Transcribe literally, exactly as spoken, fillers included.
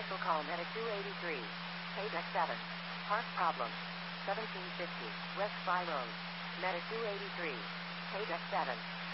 Special call Medic two eighty-three. Paydeck seven. Park problem. seventeen fifty. West Spy Road. Medic two eighty-three. Paydeck seven.